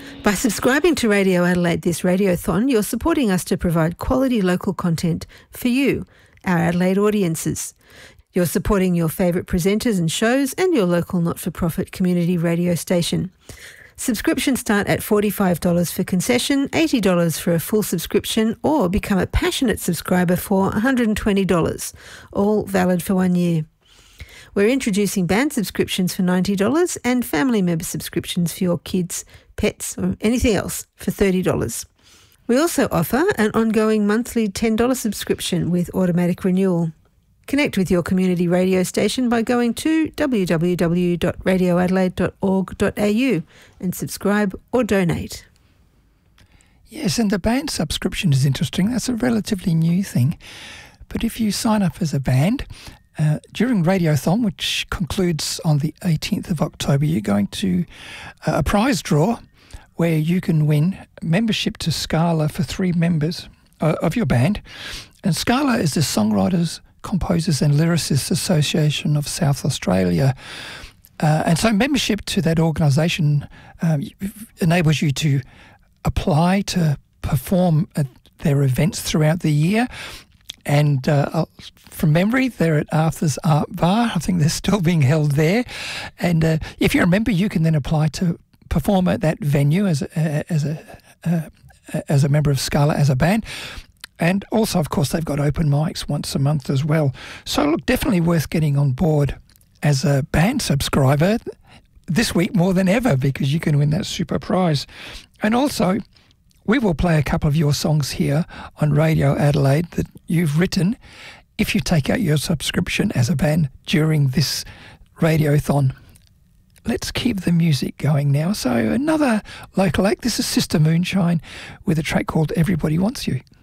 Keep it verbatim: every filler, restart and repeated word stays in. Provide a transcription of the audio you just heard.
By subscribing to Radio Adelaide This Radiothon, you're supporting us to provide quality local content for you, our Adelaide audiences. You're supporting your favourite presenters and shows and your local not-for-profit community radio station. Subscriptions start at forty-five dollars for concession, eighty dollars for a full subscription, or become a passionate subscriber for one hundred twenty dollars, all valid for one year. We're introducing band subscriptions for ninety dollars and family member subscriptions for your kids, pets or anything else for thirty dollars. We also offer an ongoing monthly ten dollars subscription with automatic renewal. Connect with your community radio station by going to w w w dot radio adelaide dot org dot a u and subscribe or donate. Yes, and the band subscription is interesting. That's a relatively new thing. But if you sign up as a band, uh, during Radiothon, which concludes on the eighteenth of October, you're going to uh, a prize draw where you can win membership to Scala for three members uh, of your band. And Scala is the Songwriters, Composers and Lyricists Association of South Australia. Uh, and so membership to that organisation um, enables you to apply to perform at their events throughout the year. And uh, from memory, they're at Arthur's Art Bar. I think they're still being held there. And uh, if you're a member, you can then apply to perform at that venue as a, as a, uh, as a member of Scala, as a band. And also, of course, they've got open mics once a month as well. So, look, definitely worth getting on board as a band subscriber this week more than ever, because you can win that super prize. And also, we will play a couple of your songs here on Radio Adelaide that you've written if you take out your subscription as a band during this Radiothon. Let's keep the music going now. So, another local act. This is Sister Moonshine with a track called Everybody Wants You.